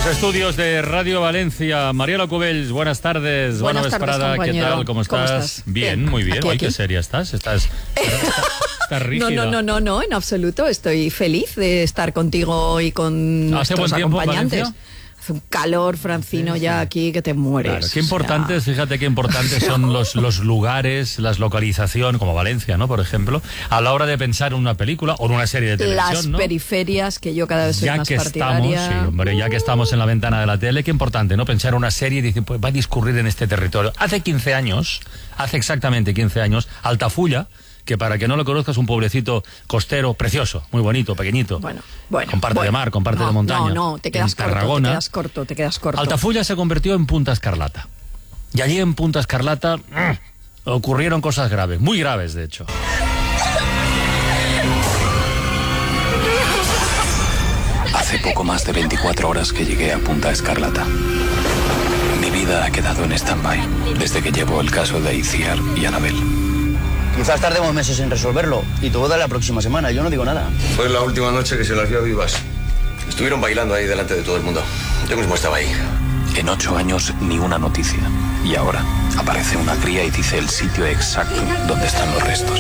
Los estudios de Radio Valencia. Mariela Cubells, buenas tardes. Buenas tardes, compañero. ¿Qué tal? ¿Cómo estás? Bien, muy bien. Oye, qué seria estás. Estás rígida. No, en absoluto. Estoy feliz de estar contigo hoy con nuestros acompañantes. Hace un calor, Francino, ya aquí que te mueres. Claro, qué importantes, fíjate qué importantes son los lugares, las localizaciones, como Valencia, ¿no? Por ejemplo, a la hora de pensar en una película o en una serie de televisión, las ¿no? periferias, que yo cada vez soy más partidaria. Sí, hombre, ya que estamos en la ventana de la tele, qué importante, ¿no? Pensar en una serie y decir, pues va a discurrir en este territorio. Hace exactamente 15 años, Altafulla, que para que no lo conozcas, un pueblecito costero precioso, muy bonito, pequeñito. Bueno. Con parte de mar, con parte de montaña. No, te quedas corto. Altafulla se convirtió en Punta Escarlata. Y allí en Punta Escarlata ocurrieron cosas graves, muy graves de hecho. Hace poco más de 24 horas que llegué a Punta Escarlata. Mi vida ha quedado en stand-by desde que llevo el caso de Itziar y Anabel. Quizás tardemos meses en resolverlo y todo da la próxima semana, yo no digo nada. Fue la última noche que se las vio vivas. Estuvieron bailando ahí delante de todo el mundo. Yo mismo estaba ahí. En 8 años ni una noticia. Y ahora aparece una cría y dice el sitio exacto donde están los restos.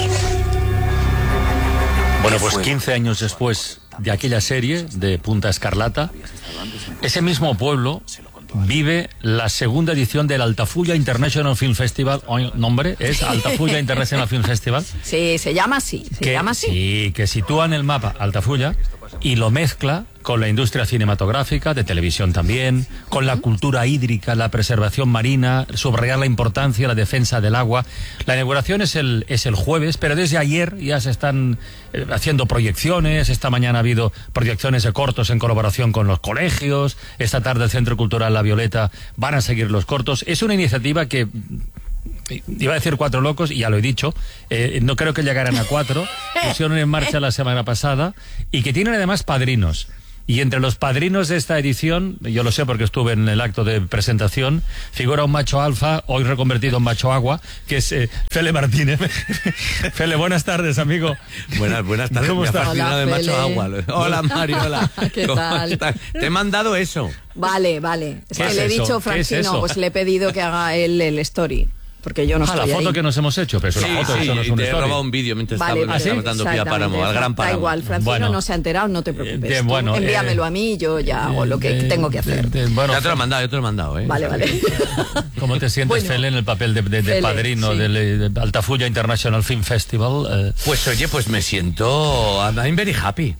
Bueno, pues 15 años después de aquella serie de Punta Escarlata, ese mismo pueblo vive la segunda edición del Altafulla International Film Festival. Nombre es Altafulla International Film Festival. Sí, se llama así. Sí, que sitúa en el mapa Altafulla y lo mezcla con la industria cinematográfica, de televisión también, con la cultura hídrica, la preservación marina, subrayar la importancia, la defensa del agua. La inauguración es el jueves, pero desde ayer ya se están haciendo proyecciones. Esta mañana ha habido proyecciones de cortos en colaboración con los colegios. Esta tarde el Centro Cultural La Violeta van a seguir los cortos. Es una iniciativa que... iba a decir 4 locos, y ya lo he dicho, no creo que llegaran a 4, pusieron en marcha la semana pasada, y que tienen además padrinos. Y entre los padrinos de esta edición, yo lo sé porque estuve en el acto de presentación, figura un macho alfa, hoy reconvertido en macho agua, que es Fele Martínez. Fele, buenas tardes, amigo. Buenas tardes. ¿Cómo estás? Fascinado de macho agua. Hola, Mariola. ¿Qué tal? Estás? Te he mandado eso. Vale. Es que le he dicho, Francino, pues le he pedido que haga él el story. Porque yo no estoy la foto ahí. Que nos hemos hecho, pero es una foto, eso no es un te he story. robado un vídeo mientras estaba dando pie a Páramo, al gran Páramo. Da igual, Francino no se ha enterado, no te preocupes. Envíamelo a mí y yo ya hago lo que tengo que hacer. Ya te lo he mandado, Vale. ¿Cómo te sientes, Fele, en el papel de padrino del Altafulla International Film Festival? Pues oye, me siento... I'm very happy.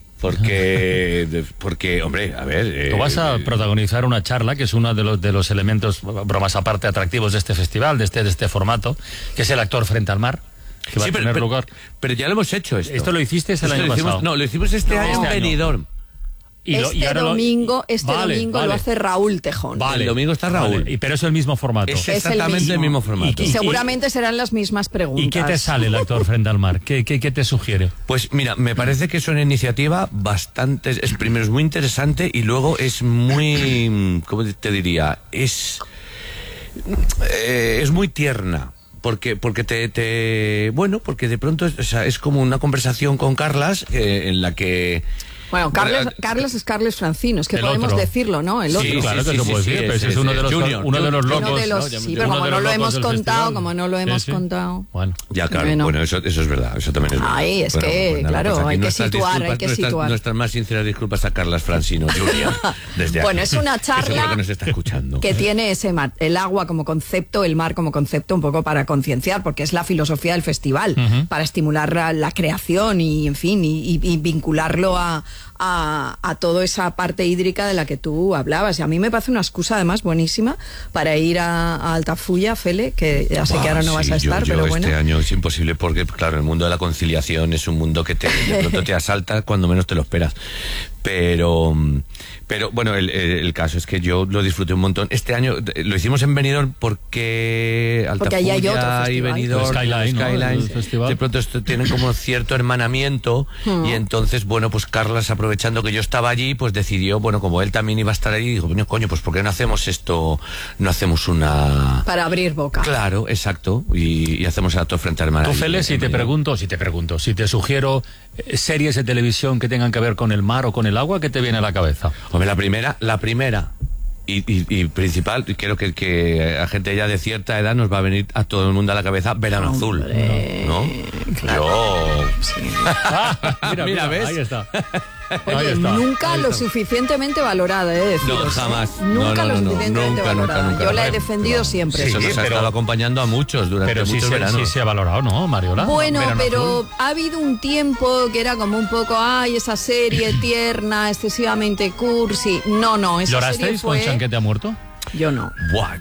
Porque, hombre, a ver... Tú vas a protagonizar una charla, que es uno de los elementos, bromas aparte, atractivos de este festival, de este formato, que es el actor frente al mar, que va a tener lugar. Pero ya lo hemos hecho esto. ¿Esto lo hiciste el año pasado? No, lo hicimos este año en Benidorm. Este domingo lo hace Raúl Tejón. Vale, el domingo está Raúl. Pero es el mismo formato. Es exactamente el mismo formato. Y seguramente serán las mismas preguntas. ¿Y qué te sale el actor frente al mar? ¿Qué te sugiere? Pues mira, me parece que es una iniciativa bastante... Primero es muy interesante y luego es muy... ¿Cómo te diría? Es muy tierna. Porque porque de pronto es como una conversación con Carlas en la que... Bueno, Carlos es Carles Francino, es que podemos decirlo, ¿no? El otro. Sí, claro que lo puedes decir, pero es uno de los locos. Sí, pero como no lo hemos contado, Bueno. Ya, claro, eso es verdad, eso también es verdad. Ay, es que, claro, hay que situar. Nuestras más sinceras disculpas a Carlas Francino, Junior, desde aquí. Bueno, es una charla que nos está escuchando. Que tiene el agua como concepto, el mar como concepto, un poco para concienciar, porque es la filosofía del festival, para estimular la creación y, en fin, y vincularlo a toda esa parte hídrica de la que tú hablabas. Y a mí me parece una excusa además buenísima para ir a Altafulla, Fele, que ya sé que ahora no vas a estar, pero bueno. Este año es imposible porque, claro, el mundo de la conciliación es un mundo que de pronto te asalta cuando menos te lo esperas. Pero bueno, el caso es que yo lo disfruté un montón. Este año lo hicimos en Benidorm porque Altafulla y Benidorm, Skyline, ¿no? De pronto tienen como cierto hermanamiento y entonces, bueno, pues Carlas, aprovechando que yo estaba allí, pues decidió, bueno, como él también iba a estar allí, dijo, coño, pues ¿por qué no hacemos esto? No hacemos una... Para abrir boca. Claro, exacto, y hacemos el acto frente al mar. Tú, Fele, si te sugiero series de televisión que tengan que ver con el mar o con el agua, ¿qué te viene a la cabeza? Hombre, la primera Y principal, creo que a gente ya de cierta edad nos va a venir a todo el mundo a la cabeza Verano Azul, ¿no? Claro. Yo... Sí. Mira, ¿ves? ahí está. Oye, Ahí está. nunca lo suficientemente valorada, No, jamás. Nunca No, lo no, suficientemente nunca, valorada. nunca. Yo la he defendido siempre. Eso nos ha estado acompañando a muchos durante Pero sí muchos veranos. se ha valorado, ¿no, Mariola? Bueno, Verano pero Azul. ha habido un tiempo que era como un poco, ay, esa serie tierna, excesivamente cursi. No, esa serie ¿Llorasteis fue... con Chanquete ha muerto? Yo no. Buah,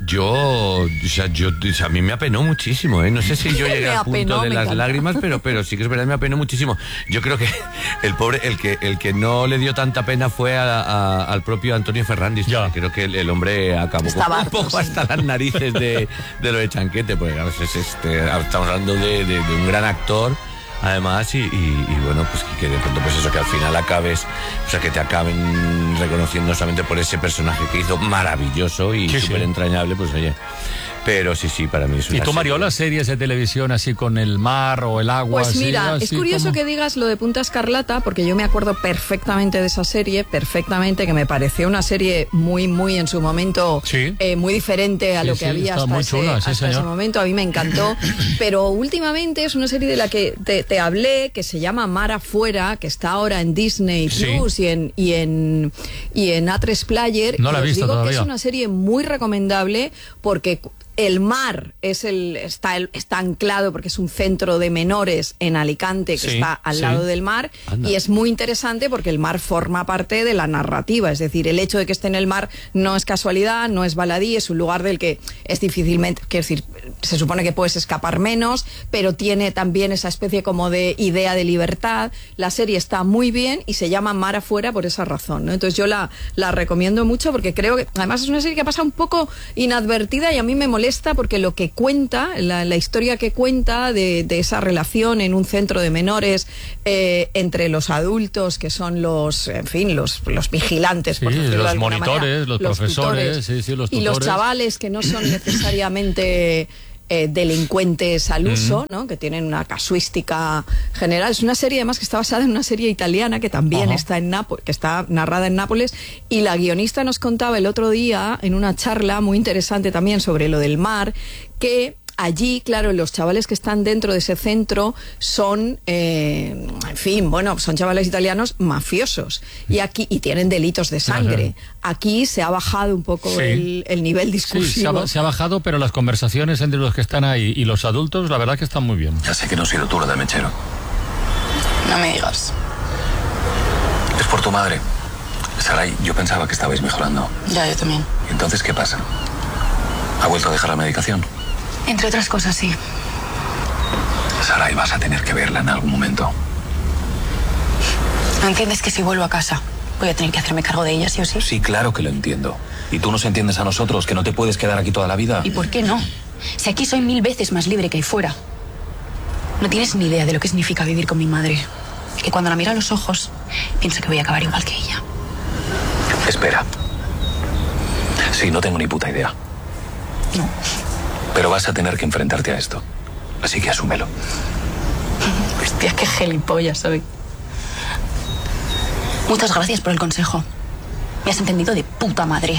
o sea, a mí me apenó muchísimo, ¿eh? No sé si yo llegué Me al punto apenó, de me las encanta. lágrimas, pero sí que es verdad, me apenó muchísimo. Yo creo que el pobre, el que no le dio tanta pena fue al propio Antonio Ferrandis. Ya. Creo que el hombre acabó Estaba un harto, poco sí. hasta las narices de lo de Chanquete, porque a veces estamos hablando de un gran actor. Además, y bueno, pues que de pronto, pues eso, que al final acabes, o sea, que te acaben reconociendo solamente por ese personaje que hizo maravilloso y Sí, súper sí. entrañable, pues oye. Pero sí, para mí es una ¿Y tú, serie. Mariola, series de televisión así con el mar o el agua? Pues así, mira, así es curioso como- que digas lo de Punta Escarlata, porque yo me acuerdo perfectamente de esa serie, perfectamente, que me pareció una serie muy, muy en su momento, Sí. muy diferente a Sí, lo sí, que había está hasta, muy ese, chula, sí, hasta ese señor. momento. A mí me encantó, pero últimamente es una serie de la que te hablé, que se llama Mar Afuera, que está ahora en Disney Sí. Plus y en A3 Player. No la he Y os visto digo todavía. que es una serie muy recomendable porque el mar está anclado porque es un centro de menores en Alicante que Sí, está al sí. lado del mar. Anda. Y es muy interesante porque el mar forma parte de la narrativa, es decir, el hecho de que esté en el mar no es casualidad, no es baladí, es un lugar del que es difícilmente, quiero decir, se supone que puedes escapar menos, pero tiene también esa especie como de idea de libertad. La serie está muy bien y se llama Mar Afuera por esa razón, ¿no? Entonces yo la recomiendo mucho porque creo que además es una serie que pasa un poco inadvertida y a mí me molesta porque lo que cuenta, la historia que cuenta de esa relación en un centro de menores entre los adultos que son los vigilantes, por Sí, decirlo de los alguna monitores, manera, los profesores, tutores, sí, los y los tutores. chavales que no son necesariamente delincuentes al uso, ¿no? Que tienen una casuística general. Es una serie además que está basada en una serie italiana que también Ajá. está que está narrada en Nápoles, y la guionista nos contaba el otro día en una charla muy interesante también sobre lo del mar, que allí, claro, los chavales que están dentro de ese centro son, en fin, bueno, son chavales italianos mafiosos y tienen delitos de sangre. Aquí se ha bajado un poco Sí. el nivel Sí, discursivo. se ha bajado, pero las conversaciones entre los que están ahí y los adultos, la verdad que están muy bien. Ya sé que no he sido tú la de mechero. No me digas. Es por tu madre. Saray, yo pensaba que estabais mejorando. Ya, yo también. ¿Y entonces qué pasa? ¿Ha vuelto a dejar la medicación? Entre otras cosas, sí. Saray, vas a tener que verla en algún momento. ¿No entiendes que si vuelvo a casa voy a tener que hacerme cargo de ella, sí o sí? Sí, claro que lo entiendo. ¿Y tú nos entiendes a nosotros, que no te puedes quedar aquí toda la vida? ¿Y por qué no? Si aquí soy 1000 veces más libre que ahí fuera. No tienes ni idea de lo que significa vivir con mi madre. Es que cuando la miro a los ojos, pienso que voy a acabar igual que ella. Espera. Sí, no tengo ni puta idea. No. Pero vas a tener que enfrentarte a esto. Así que asúmelo. Hostia, qué gilipollas soy. Muchas gracias por el consejo. Me has entendido de puta madre.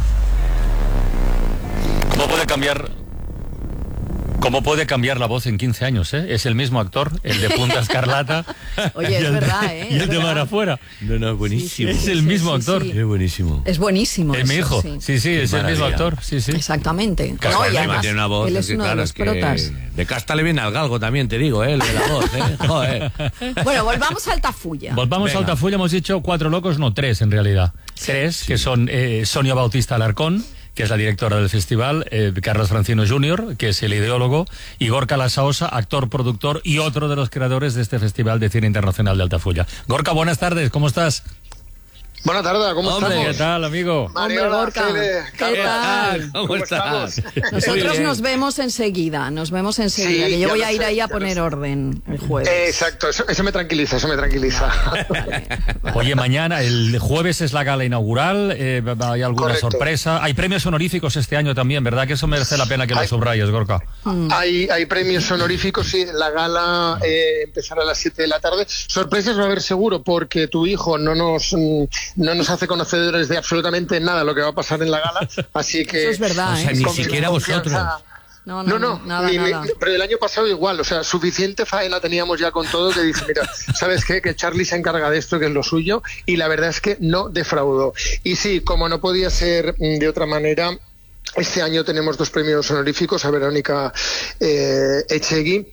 ¿Cómo puede cambiar la voz en 15 años, eh? Es el mismo actor, el de Punta Escarlata. Oye, es y el verdad, de, ¿eh? Y Es el de verdad. Mar Afuera. No, es buenísimo. Es el mismo actor. sí. Es buenísimo. Es buenísimo. Es mi eso, hijo. sí. Sí, es el mismo maravilla. actor. Sí. Exactamente. Claro, No, y además además, tiene una voz, él es que, uno claro, de los es que protas. de casta le viene al galgo también, te digo, el de la voz, Joder. Bueno, volvamos a Altafulla. Volvamos Venga. a Altafulla, hemos dicho 4 locos, no 3 en realidad. 3, que son Sonia Bautista Alarcón, que es la directora del festival, Carlos Francino Jr., que es el ideólogo, y Gorka Lasaosa, actor, productor y otro de los creadores de este Festival de Cine Internacional de Altafulla. Gorka, buenas tardes, ¿cómo estás? Buenas tardes, ¿cómo Hombre, estamos? ¿Qué tal, amigo? Mariola, Hombre, Gorka, Fede, ¿qué Carlos. tal? ¿Cómo estás? estamos? Nosotros nos vemos enseguida, Sí, que yo ya voy lo a ir sé, ahí a ya lo poner sé. orden el jueves. Exacto, eso me tranquiliza, Vale. Oye, mañana, el jueves es la gala inaugural, hay alguna Correcto. sorpresa. Hay premios honoríficos este año también, ¿verdad? Que eso merece la pena que lo Hay- subrayes, Gorka. Hay premios honoríficos, sí, la gala empezará a las 7 de la tarde. Sorpresas va a haber seguro, porque tu hijo no nos no nos hace conocedores de absolutamente nada lo que va a pasar en la gala, así que... Eso es verdad, O sea, ni siquiera vosotros. No, nada. pero el año pasado igual, o sea, suficiente faena teníamos ya con todo que dije, mira, ¿sabes qué? Que Charlie se encarga de esto, que es lo suyo, y la verdad es que no defraudó. Y sí, como no podía ser de otra manera, este año tenemos 2 premios honoríficos a Verónica Echegui.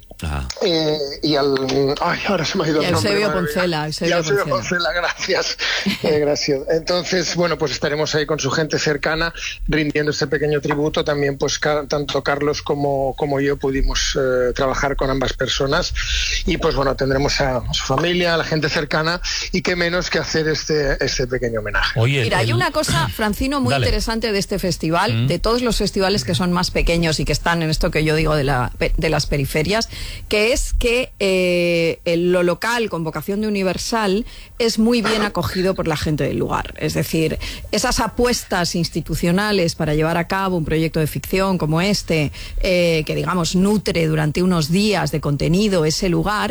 Y ahora se me ha ido el nombre. Eusebio Poncela. Eusebio Poncela, gracias. Gracias. Entonces, bueno, pues estaremos ahí con su gente cercana rindiendo este pequeño tributo. También, pues tanto Carlos como yo pudimos trabajar con ambas personas. Y pues bueno, tendremos a su familia, a la gente cercana, y qué menos que hacer este pequeño homenaje. Oye, mira, hay una cosa, Francino, muy interesante de este festival, de todos los festivales que son más pequeños y que están en esto que yo digo de las periferias, que es que lo local con vocación de universal es muy bien acogido por la gente del lugar. Es decir, esas apuestas institucionales para llevar a cabo un proyecto de ficción como este, que digamos nutre durante unos días de contenido ese lugar,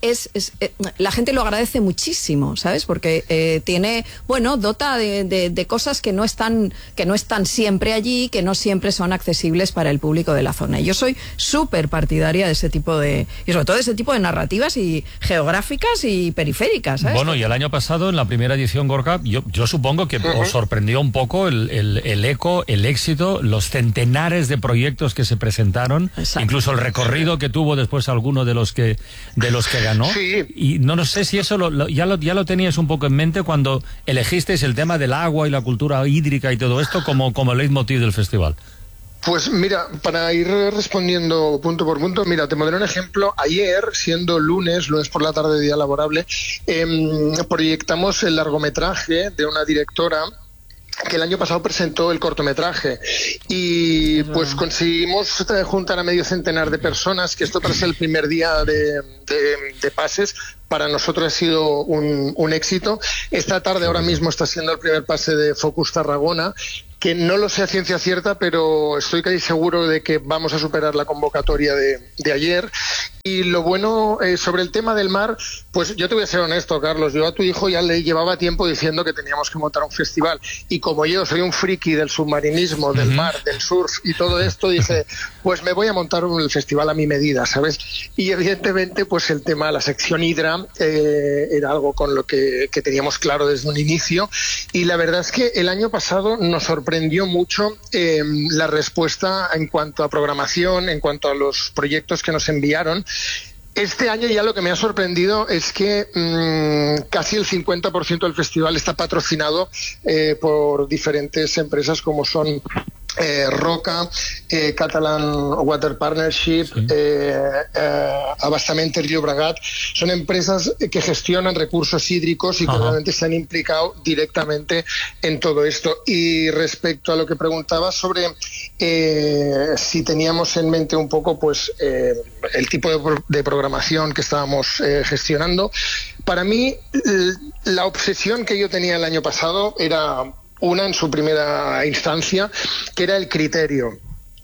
la gente lo agradece muchísimo, ¿sabes? Porque dota de cosas que no están siempre allí, que no siempre son accesibles para el público de la zona. Y yo soy súper partidaria de ese tipo y sobre todo de ese tipo de narrativas y geográficas y periféricas, ¿sabes? Bueno, y el año pasado, en la primera edición Gorka, yo supongo que os sorprendió un poco el eco, el éxito, los centenares de proyectos que se presentaron. Exacto. Incluso el recorrido que tuvo después alguno de los que ganó. Sí. Y no sé si eso ya lo teníais un poco en mente cuando elegisteis el tema del agua y la cultura hídrica y todo esto como leitmotiv del festival. Pues mira, para ir respondiendo punto por punto, mira, te pondré un ejemplo. Ayer, siendo lunes por la tarde, día laborable, proyectamos el largometraje de una directora que el año pasado presentó el cortometraje y pues conseguimos juntar a medio centenar de personas, que esto tras el primer día de pases para nosotros ha sido un éxito. Esta tarde ahora mismo está siendo el primer pase de Focus Tarragona, que no lo sé a ciencia cierta, pero estoy casi seguro de que vamos a superar la convocatoria de ayer. Y lo bueno sobre el tema del mar, pues yo te voy a ser honesto, Carlos, yo a tu hijo ya le llevaba tiempo diciendo que teníamos que montar un festival, y como yo soy un friki del submarinismo, del mar, del surf y todo esto, dije, pues me voy a montar un festival a mi medida, ¿sabes? Y evidentemente pues el tema de la sección Hidra era algo con lo que teníamos claro desde un inicio, y la verdad es que el año pasado nos sorprendió mucho la respuesta en cuanto a programación, en cuanto a los proyectos que nos enviaron. Este año ya lo que me ha sorprendido es que casi el 50% del festival está patrocinado por diferentes empresas como son Roca, Catalan Water Partnership, sí. Abastament Llobregat. Son empresas que gestionan recursos hídricos y que realmente se han implicado directamente en todo esto. Y respecto a lo que preguntabas sobre si teníamos en mente un poco pues el tipo de programación que estábamos gestionando, para mí la obsesión que yo tenía el año pasado era una en su primera instancia, que era el criterio.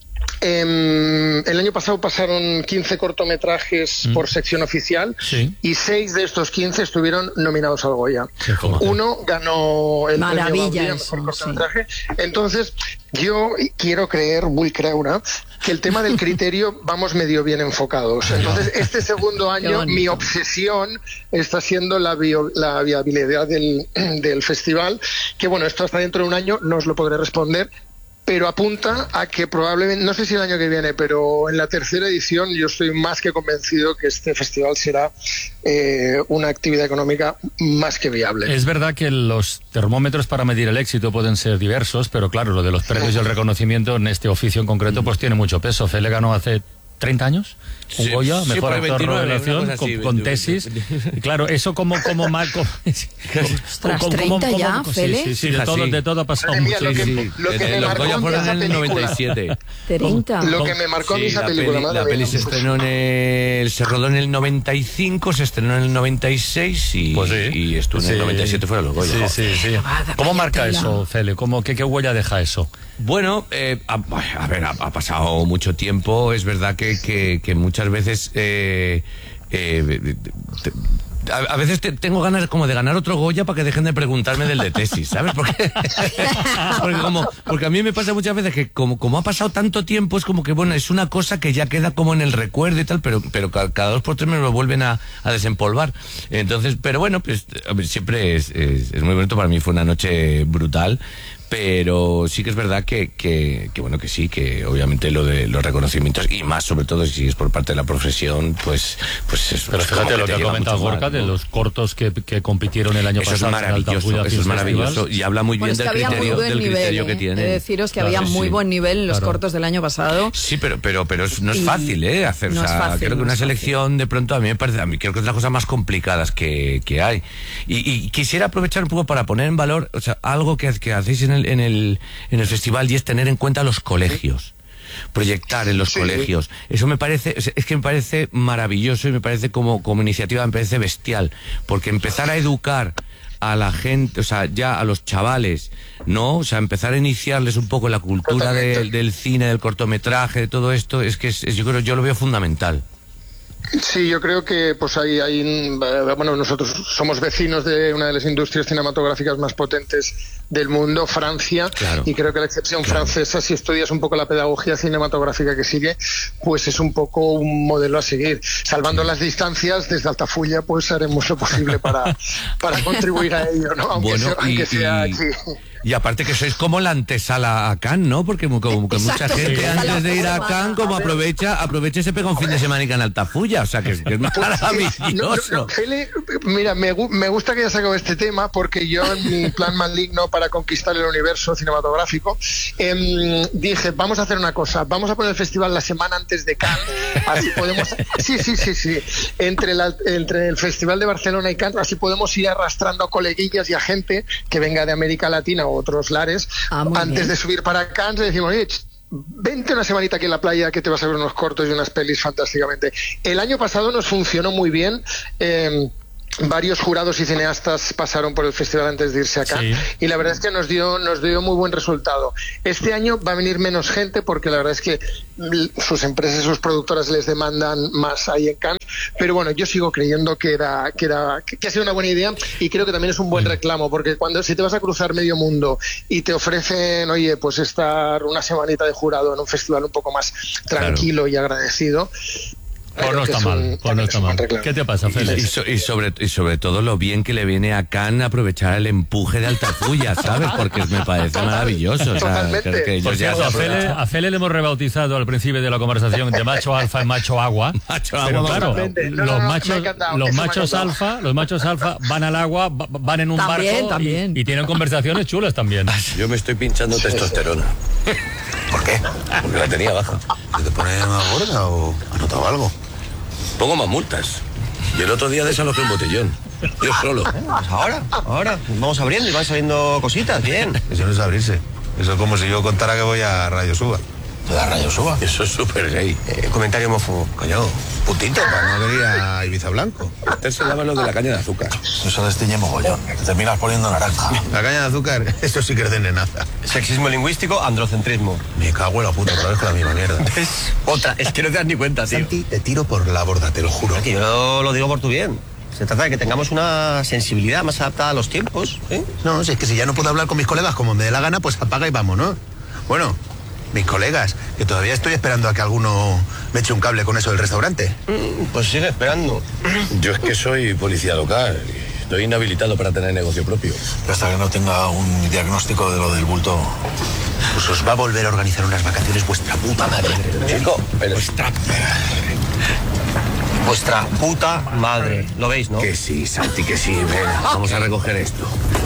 El año pasado pasaron 15 cortometrajes por sección oficial, sí. Y 6 de estos 15 estuvieron nominados al Goya. Uno ganó el premio Gaudí, mejor cortometraje. Sí. Entonces, yo quiero creer, muy creura, que el tema del criterio vamos medio bien enfocados. Entonces, este segundo año mi obsesión está siendo la viabilidad del festival, que bueno, esto hasta dentro de un año no os lo podré responder, pero apunta a que probablemente, no sé si el año que viene, pero en la tercera edición yo estoy más que convencido que este festival será una actividad económica más que viable. Es verdad que los termómetros para medir el éxito pueden ser diversos, pero claro, lo de los premios y el reconocimiento en este oficio en concreto pues tiene mucho peso. Fele ganó hace 30 años, un Goya, mejor actor de revelación, con tesis. Y claro, eso como marco. Ostras, 30 ya, Fele. Sí, de todo ha pasado mucho. Lo que me marcó Goya fueron en el 97. 30. Lo que me marcó a mí esa película. La peli se estrenó se rodó en el 95, se estrenó en el 96 y estuvo en el 97 fuera los Goya. Sí. ¿Cómo marca eso, Fele? ¿Qué huella deja eso? Bueno, a ver, ha pasado mucho tiempo. Es verdad que muchas veces A veces tengo ganas como de ganar otro Goya para que dejen de preguntarme del de tesis, ¿sabes? Porque a mí me pasa muchas veces que como ha pasado tanto tiempo, es como que, bueno, es una cosa que ya queda como en el recuerdo y tal, pero cada 2 por 3 me lo vuelven a desempolvar. Entonces, pero bueno, pues siempre es muy bonito. Para mí fue una noche brutal. Pero sí que es verdad que bueno, que sí, que obviamente lo de los reconocimientos, y más sobre todo si es por parte de la profesión, pues es. Pero fíjate lo que ha comentado Gorka, ¿no? De los cortos que compitieron el año pasado. Eso es maravilloso, y habla muy bien del criterio que tiene. Deciros que había muy buen nivel en los cortos del año pasado. Sí, pero no es fácil, hacer. No, o sea, es fácil, creo que una selección de pronto a mí creo que es de las cosas más complicadas que hay. Y quisiera aprovechar un poco para poner en valor, o sea, algo que hacéis en el festival, y es tener en cuenta los colegios, proyectar en los colegios. Eso me parece maravilloso, y me parece como iniciativa, me parece bestial, porque empezar a educar a la gente, o sea, ya a los chavales, ¿no? O sea, empezar a iniciarles un poco la cultura del cine, del cortometraje, de todo esto, yo lo veo fundamental. Sí, yo creo que pues bueno, nosotros somos vecinos de una de las industrias cinematográficas más potentes del mundo, Francia, claro. Y creo que la excepción francesa, si estudias un poco la pedagogía cinematográfica que sigue, pues es un poco un modelo a seguir. Salvando las distancias, desde Altafulla pues haremos lo posible para contribuir a ello, ¿no? Aunque sea aquí. Y aparte que sois como la antesala a Cannes, ¿no? Porque como que mucha gente antes de ir a Cannes como aprovecha y se pega un fin de semana en Altafulla, o sea que es maravilloso. Feli, mira, me gusta que hayas sacado este tema, porque yo en mi plan maligno para conquistar el universo cinematográfico dije, vamos a hacer una cosa, vamos a poner el festival la semana antes de Cannes, así podemos... Sí. Entre el Festival de Barcelona y Cannes, así podemos ir arrastrando a coleguillas y a gente que venga de América Latina o otros lares, antes de subir para Cannes, le decimos, vente una semanita aquí en la playa que te vas a ver unos cortos y unas pelis fantásticamente. El año pasado nos funcionó muy bien. Varios jurados y cineastas pasaron por el festival antes de irse acá, y la verdad es que nos dio muy buen resultado. Este año va a venir menos gente, porque la verdad es que sus empresas, sus productoras les demandan más ahí en Cannes, pero bueno, yo sigo creyendo que ha sido una buena idea, y creo que también es un buen reclamo, porque si te vas a cruzar medio mundo y te ofrecen, oye, pues estar una semanita de jurado en un festival un poco más tranquilo y agradecido, pues no está mal. ¿Qué te pasa, Félix? Y sobre todo lo bien que le viene a Cannes aprovechar el empuje de Altafulla, ¿sabes? Porque me parece maravilloso. O sea, que por cierto, a Félix le hemos rebautizado al principio de la conversación de macho alfa y macho agua. Pero claro, los machos alfa van al agua, van en un barco y tienen conversaciones chulas también. Yo me estoy pinchando testosterona. ¿Por qué? Porque la tenía baja. ¿Se te pone más gorda o has notado algo? Pongo más multas. Y el otro día desalojé un botellón. Yo solo. Pues ahora. Vamos abriendo y van saliendo cositas, bien. Eso no es abrirse. Eso es como si yo contara que voy a Radio Suba. ¿Te da Radio Suba? Eso es súper gay. Comentario homófobo. Coño, putito, para no quería Ibiza Blanco. Usted se llama lo de la caña de azúcar. Eso destiñe mogollón. Te terminas poniendo naranja. La caña de azúcar, eso sí que es de nenaza. Sexismo lingüístico, androcentrismo. Me cago en la puta, otra vez con la misma mierda. Es otra, es que no te das ni cuenta, tío. Santi, te tiro por la borda, te lo juro. Que yo lo digo por tu bien. Se trata de que tengamos una sensibilidad más adaptada a los tiempos, ¿eh? No, si es que si ya no puedo hablar con mis colegas como me dé la gana, pues apaga y vamos, ¿no? Bueno, mis colegas, que todavía estoy esperando a que alguno me eche un cable con eso del restaurante. Pues sigue esperando. Yo es que soy policía local. Estoy inhabilitado para tener negocio propio. Pero hasta que no tenga un diagnóstico de lo del bulto, pues os va a volver a organizar unas vacaciones vuestra puta madre. Chico, pero... Vuestra puta madre. ¿Lo veis, no? Que sí, Santi, que sí. Ven, vamos a recoger esto.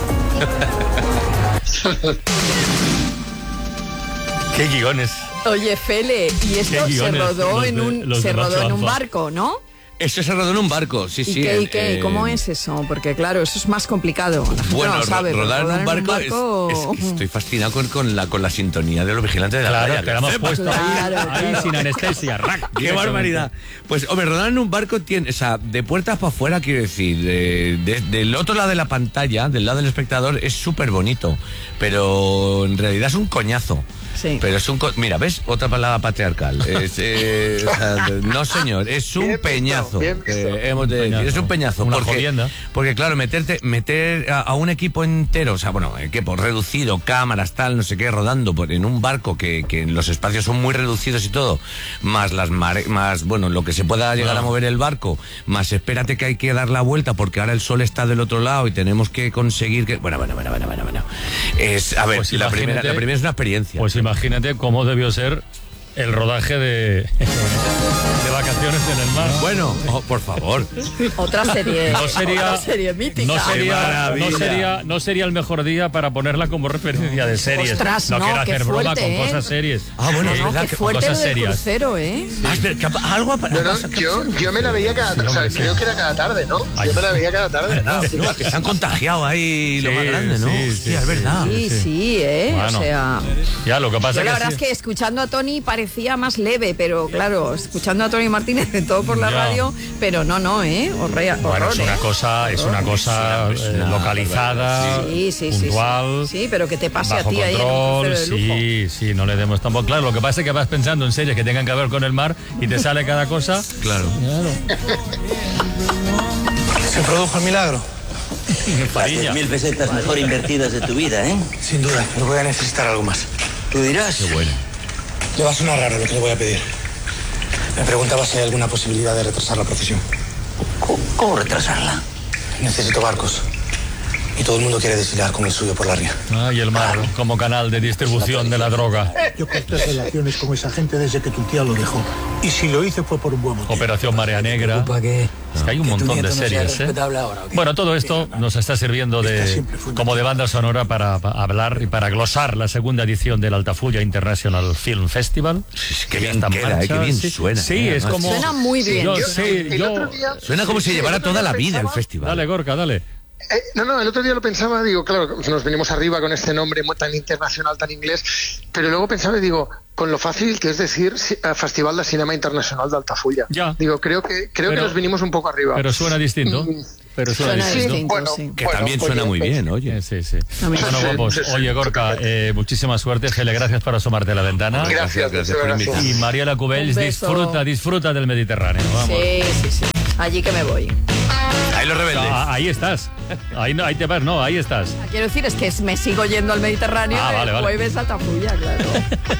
¡Qué guiones! Oye, Fele, y esto se rodó en un barco, ¿no? Eso se rodó en un barco, sí. ¿Y qué? ¿Cómo es eso? Porque claro, eso es más complicado. La gente bueno, no lo sabe, rodar en un barco es que estoy fascinado con la sintonía de los vigilantes de la playa. Claro, te la hemos puesto ahí sin anestesia. ¡Qué barbaridad! Pues, hombre, rodar en un barco tiene, o sea, de puertas para afuera, quiero decir, del otro lado de la pantalla, del lado del espectador, es súper bonito, pero en realidad es un coñazo. Sí. Pero es mira, ¿ves? Otra palabra patriarcal. No, señor, es un peñazo. peñazo. Bien visto. Hemos de decir, es un peñazo. Una jodienda. Porque claro, meter a un equipo entero, o sea, bueno, equipo reducido, cámaras, tal, no sé qué, rodando en un barco que los espacios son muy reducidos y todo, más más, bueno, lo que se pueda llegar a mover el barco, más espérate que hay que dar la vuelta porque ahora el sol está del otro lado y tenemos que conseguir que... Bueno. Es, a ver, Pues la primera es una experiencia. Pues imagínate cómo debió ser el rodaje de vacaciones en el mar. Bueno, por favor. Otra serie. Otra serie mítica. No sería el mejor día para ponerla como referencia de series. Ostras, no no, quiero qué hacer broma fuerte, con cosas serias. Bueno, es verdad qué que fuerte cosas lo del serias. crucero, ¿eh? Algo Yo me la veía cada tarde, creo que era cada tarde, ¿no? Yo me la veía cada tarde. No, que se han contagiado ahí lo Sí, más grande, ¿no? sí, Hostia, es verdad. Sí, Bueno, o sea... Ya, lo que pasa Yo la que verdad es que escuchando a Tony parecía más leve, pero claro, escuchando a Tony Martínez de todo por la Ya. radio, pero no, bueno, horror, es una cosa localizada, Sí, puntual, sí, pero que te pase bajo a ti ahí en un control, crucero de lujo. sí, no le demos tampoco. Claro, lo que pasa es que vas pensando en series que tengan que ver con el mar y te sale cada cosa. Claro. ¿Se produjo el milagro? Las 10.000 pesetas mejor invertidas de tu vida, ¿eh? Sin duda, pero voy a necesitar algo más. Tú dirás. Qué bueno. Le va a sonar raro lo que le voy a pedir. Me preguntaba si hay alguna posibilidad de retrasar la procesión. ¿Cómo retrasarla? Necesito barcos. Y todo el mundo quiere desfilar con el suyo por la ría. Y el mar como canal de distribución de la droga. Yo corté relaciones con esa gente desde que tu tía lo dejó. Y si lo hice fue por un buen motivo. Operación Marea Negra. Es que hay un montón de series, ¿eh? Bueno, todo esto nos está sirviendo como de banda sonora para hablar y para glosar la segunda edición del Altafulla International Film Festival. Qué bien queda, qué bien suena. Sí, es como... Suena muy bien. Suena como si llevara toda la vida el festival. Dale, Gorka, dale. No, el otro día lo pensaba, digo, claro, nos venimos arriba con este nombre tan internacional, tan inglés, pero luego pensaba y digo, con lo fácil que es decir Festival de Cinema Internacional de Altafulla. Ya. Digo, creo que nos vinimos un poco arriba. Pero suena distinto. Pero suena distinto. Bueno, que también suena muy bien, oye. Sí. Bueno, guapos. Oye, Gorka, muchísima suerte. Gele, gracias por asomarte a la ventana. Gracias por invitarme. Y Mariela Cubells, disfruta del Mediterráneo. Vamos. Sí. Allí que me voy. Ahí los rebeldes. Ahí estás. Ahí te vas, no, ahí estás. Quiero decir, es que me sigo yendo al Mediterráneo Vale. el jueves a Altafulla, claro.